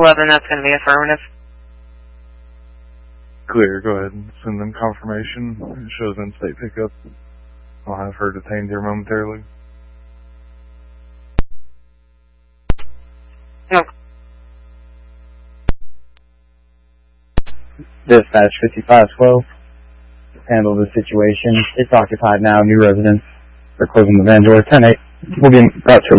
11, that's going to be affirmative. Clear, go ahead and send them confirmation. It shows in-state pickup. I'll have her detained here momentarily. Okay. Dispatch 5512. Handle the situation. It's occupied now. New residents are closing the van door. 10-8. We'll be brought to